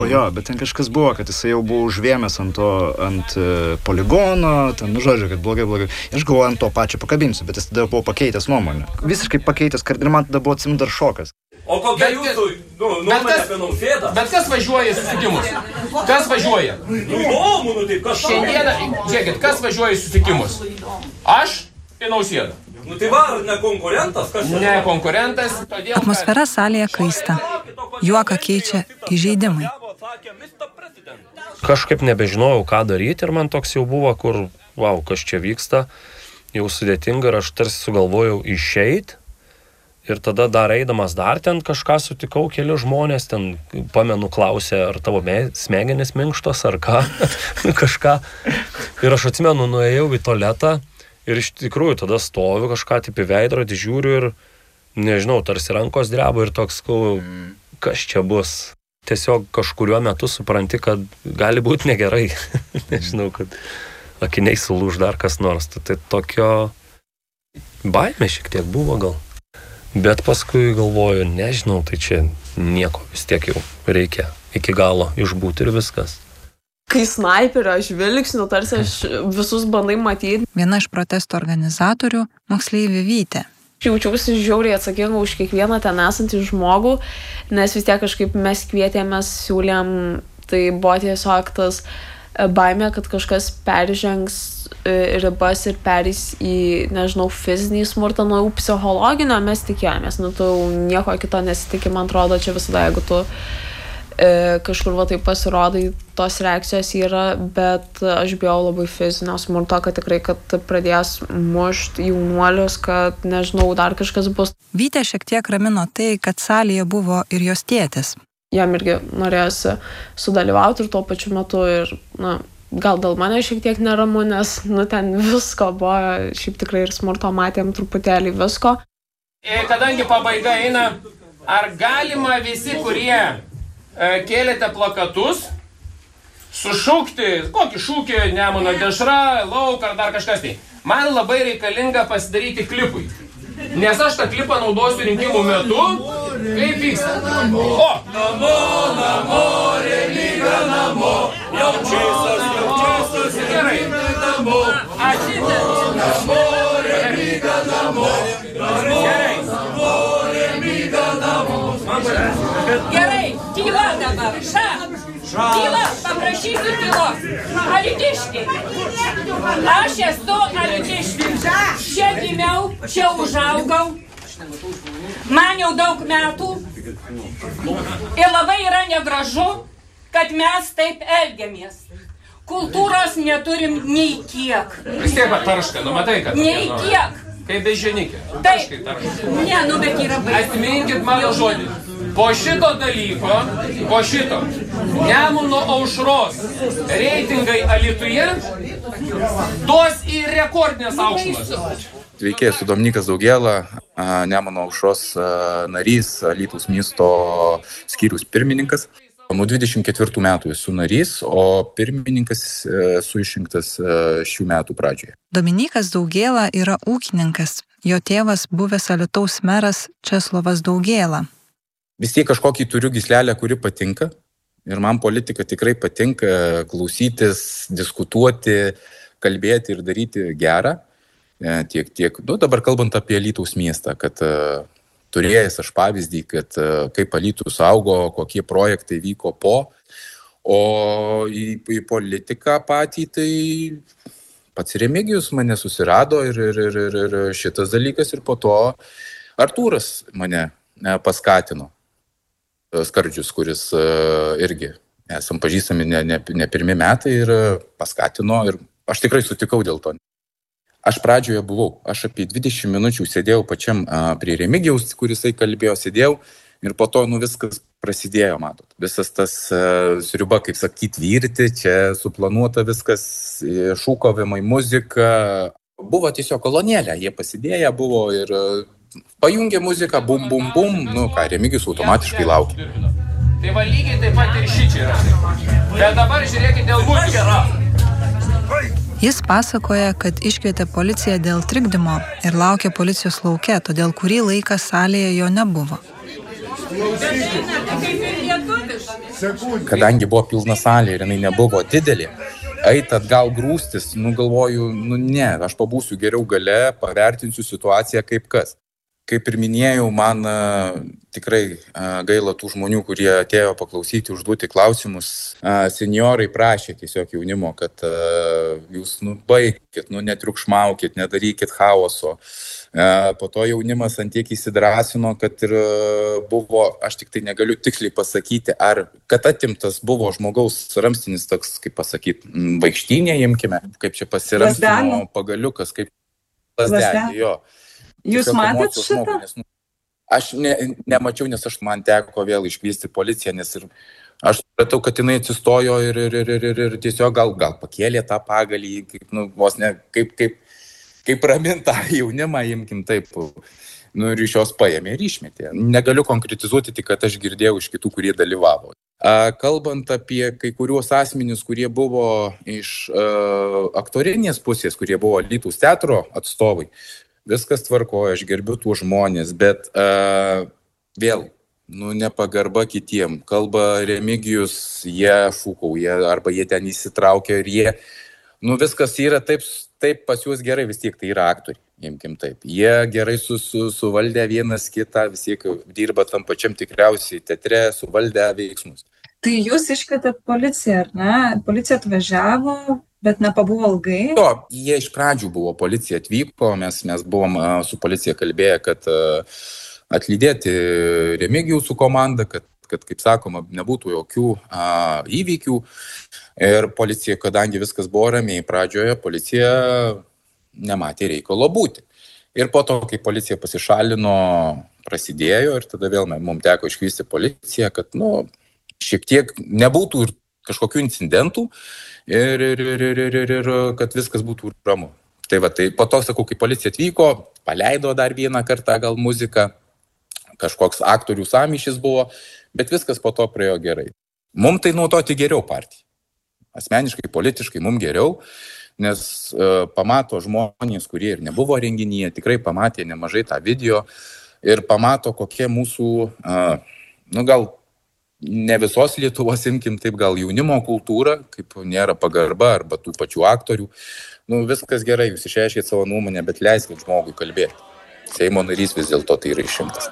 Jo, bet ten kažkas buvo, kad jisai jau buvo užvėmęs ant poligono, ten, žodžiu, kad blogai. Aš galvoju, ant to pačio pakabinsiu, bet jis tada buvo pakeitęs nuomonę. Visiškai pakeitęs, ir man tada buvo atsimint dar šokas. O kokia jūsų nuomonė apie Nausėdą? Bet kas važiuoja į susitikimus? Kas važiuoja? Įdomu, taip kas šiandieną, žiūrėkit, kas važiuoja į susitikimus? Aš ir Nausėda. Tai va, ne konkurentas? Ne konkurentas, todėl... Atmosfera salėje kaista. Juoką keičia įžeidimai. Kažkaip nebežinojau, ką daryti ir man toks jau buvo, kur, kas čia vyksta, jau sudėtinga ir aš tarsi sugalvojau išeit. Ir tada dar eidamas dar ten kažką sutikau, keli žmonės, ten pamenu klausė, ar tavo smegenys minkštos, ar ką, kažką. Ir aš atsimenu, nuėjau į tualetą ir iš tikrųjų tada stoviu kažką taip į veidrodį, žiūriu ir, nežinau, tarsi rankos dreba ir toks, kas čia bus. Tiesiog kažkuriuo metu supranti, kad gali būti negerai. Nežinau, kad akiniai sulūž dar kas nors. Tai tokio baimė šiek tiek buvo gal. Bet paskui galvoju, nežinau, tai čia nieko vis tiek jau reikia iki galo išbūti ir viskas. Kai snaiperio žvilgsniu, tarsi aš visus bandai matyti. Viena iš protesto organizatorių – moksleivė Vytė. Jaučiausi žiauriai atsakinga už kiekvieną ten esantį žmogų, nes vis tiek kažkaip mes kvietėmės, siūlėm, tai buvo tiesiog tas baimė, kad kažkas peržengs ribas ir perės į, nežinau, fizinį smurtą, nuo psichologinio mes tikėjomės, tu nieko kito nesitikė, man atrodo, čia visada, jeigu tu kažkur va taip pasirodai, tos reakcijos yra, bet aš bijau labai fizinio smurto, kad tikrai, kad pradės mušti jaunuolius, kad, nežinau, dar kažkas bus. Vytė šiek tiek ramino tai, kad salėje buvo ir jos tėtis. Jam irgi norėjosi sudalyvauti ir tuo pačiu metu ir, gal dėl mane šiek tiek neramu, nes, ten visko buvo, šiaip tikrai ir smurto matėm truputėlį visko. Kadangi pabaiga eina, ar galima visi, kurie kėlėte plakatus, sušaukti, kokį šūkį, Nemuno dešra, lauk ar dar kažkas tai. Man labai reikalinga pasidaryti klipui. Nes aš tą klipą naudosiu rinkimų metu, kaip vyksta. O! Namo, namo, remyga namo, jaučiaisios, gerai. Namo, namo, remyga namo, Gerai. namo, remyga namo. Gerai, tyla dabar, tyla, paprašysiu tylos. Alytiškiai. Aš esu alytiškis. Čia gimiau, čia užaugau. Man jau daug metų. Ir labai yra negražu, kad mes taip elgiamės. Kultūros neturim nei kiek. Vis tiek tarška, matai, kad... Nei kiek. Kaip bežienikė. Taip. Ne, bet yra baigta. Atminkit mano žodį. Po šito dalyko, po šito Nemuno aušros reitingai Alytuje duos į rekordinės aukštumas. Sveiki, esu Dominykas Daugėla, Nemuno aušros narys, Alytaus miesto skyriaus pirmininkas. Nuo 24 metų esu narys, o pirmininkas esu išrinktas šių metų pradžioje. Dominykas Daugėla yra ūkininkas. Jo tėvas buvęs Alytaus meras Česlovas Daugėla. Vis tiek kažkokį turiu gyslelę, kuri patinka. Ir man politika tikrai patinka klausytis, diskutuoti, kalbėti ir daryti gerą. Tiek. Dabar kalbant apie Alytaus miestą, kad turėjęs aš pavyzdį, kad kaip Alytus augo, kokie projektai vyko po, o į politiką patį, tai pats Remigijus mane susirado ir šitas dalykas ir po to Artūras mane paskatino. Skardžius, kuris irgi esam pažįstami ne pirmi metai ir paskatino ir aš tikrai sutikau dėl to. Aš pradžioje buvau, aš apie 20 minučių sėdėjau pačiam prie Remigijaus, kuris kalbėjo, sėdėjau ir po to viskas prasidėjo, matot. Visas tas sriuba, kaip sakyti, virti, čia suplanuota viskas, šūkavimai, muzika. Buvo tiesiog kolonėlė, jie pasidėję buvo ir pajungė muziką, bum, bum, bum, Remigijus automatiškai laukia. Tai va lygiai taip pat ir šičia yra. Bet dabar žiūrėkit dėl muzikos. Jis pasakoja, kad iškvietė policiją dėl trikdymo ir laukė policijos lauke, todėl kurį laiką salėje jo nebuvo. kadangi buvo pilna salė ir jinai nebuvo didelė, eit atgal grūstis, galvoju, ne, aš pabūsiu geriau gale, pavertinsiu situaciją kaip kas. Kaip ir minėjau, man tikrai gaila tų žmonių, kurie atėjo paklausyti, užduoti klausimus. Seniorai prašė tiesiog jaunimo, kad jūs baikit, netriukšmaukit, nedarykit chaoso. Po to jaunimas antiek įsidrasino, kad ir buvo, aš tik tai negaliu tiksliai pasakyti, ar kad atimtas buvo žmogaus ramstinis toks, kaip pasakyti, vaikštynė, imkime, kaip čia pasiramstino pagaliukas, kaip lasdelė, jo. Jūs matėt šitą? Aš nemačiau, nes man teko vėl iškviesti policiją, nes ir aš supratau, kad jinai atsistojo ir tiesiog gal pakėlė tą pagalį, vos ne, kaip ramintą jaunimą, imkim taip, ir iš jos paėmė ir išmetė. Negaliu konkretizuoti, tik kad aš girdėjau iš kitų, kurie dalyvavo. Kalbant apie kai kuriuos asmenys, kurie buvo iš aktorinės pusės, kurie buvo Alytaus teatro atstovai, viskas tvarkoja, aš gerbiu tų žmonės, bet vėl, nepagarba kitiem. Kalba Remigijus, jie šūkauja, arba jie ten įsitraukia ir jie, viskas yra taip pas juos gerai, vis tiek tai yra aktoriai, imkim taip. Jie gerai suvaldę vienas kitą, vis tiek dirba tam pačiam tikriausiai teatre, suvaldę veiksmus. Tai jūs iškvietėt policiją, ar ne? Policija atvažiavo, bet nepabuvo ilgai? Jo, jie iš pradžių buvo, policija atvyko, mes buvom su policija kalbėję, kad atlydėti Remigijų su komanda, kad, kaip sakoma, nebūtų jokių įvykių. Ir policija, kadangi viskas buvo ramiai pradžioje, policija nematė reikalo būti. Ir po to, kai policija pasišalino, prasidėjo ir tada vėl mums teko iškviesti policiją, kad, šiek tiek nebūtų ir kažkokių incidentų ir kad viskas būtų ramu. Tai po to, sakau, kai policija atvyko, paleido dar vieną kartą gal muziką, kažkoks aktorių sąmyšis buvo, bet viskas po to praėjo gerai. Mums tai nuo to tik geriau partija. Asmeniškai, politiškai mums geriau, nes pamato žmonės, kurie ir nebuvo renginyje, tikrai pamatė nemažai tą video ir pamato, kokie mūsų, gal ne visos Lietuvos, imkim taip, gal jaunimo kultūra, kaip nėra pagarba arba tų pačių aktorių. Viskas gerai, jūs išreiškite savo nuomonę, bet leiskit žmogui kalbėti. Seimo narys vis dėlto tai yra išrinktas.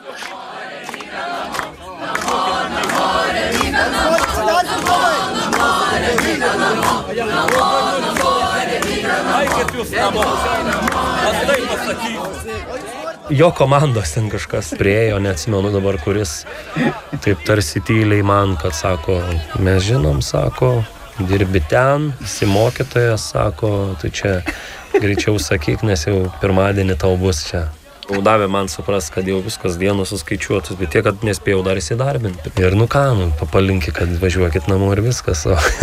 Jo komandos ten kažkas priejo, neatsimenu dabar, kuris taip tarsi tyliai man, kad sako, mes žinom, sako, dirbi ten, esi mokytojas, sako, tu čia greičiau sakyk, nes jau pirmadienį tau bus čia. Jau davė man supras, kad jau viskas dienos suskaičiuotus, bet tiek, kad nespėjau dar įsidarbinti. Ir papalinki, kad važiuokit namo ir viskas.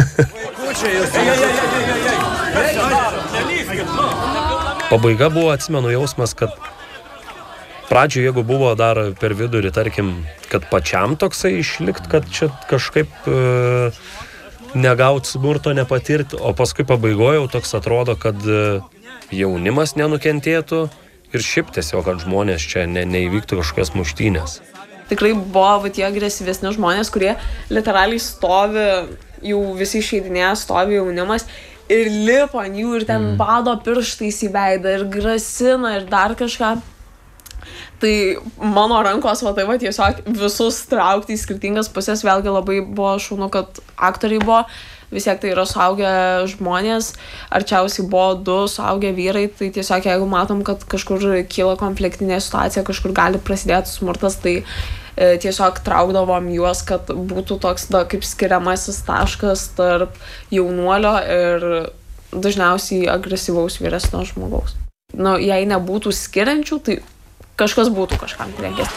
Pabaiga buvo, atsimenu, jausmas, kad pradžioje, jeigu buvo dar per vidurį, tarkim, kad pačiam toksai išlikt, kad čia kažkaip negaut smurto, nepatirti, o paskui pabaigojau toks atrodo, kad jaunimas nenukentėtų ir šiaip tiesiog, kad žmonės čia neįvyktų kažkokias muštynės. Tikrai buvo tie agresyvesni žmonės, kurie literaliai stovi, jau visi išeidinėja, stovi jaunimas ir lipa ant jų ir ten bado pirštais į veidą ir grasina ir dar kažką. Tai mano rankos tiesiog visus traukti į skirtingas pusės, vėlgi labai buvo šaunu, kad aktoriai buvo, vis tiek tai yra suaugę žmonės, arčiausiai buvo 2 suaugę vyrai, tai tiesiog jeigu matom, kad kažkur kyla konfliktinė situacija, kažkur gali prasidėti smurtas, tai tiesiog traukdavom juos, kad būtų toks kaip skiriamasis taškas tarp jaunuolio ir dažniausiai agresyvaus vyresnio žmogaus. Jei nebūtų skiriančių, tai kažkas būtų kažkam trenkęs.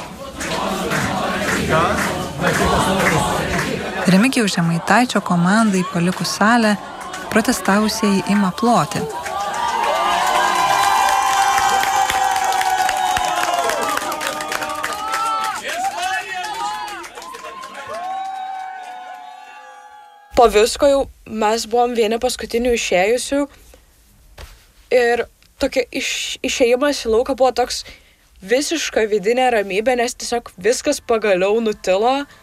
Remigijaus Žemaitaičio komandai palikus salę, protestavusieji ima ploti. Po visko jau mes buvom vieni paskutinių išėjusių ir tokia išėjimas į lauką buvo toks visiška vidinė ramybė, nes tiesiog viskas pagaliau nutilo.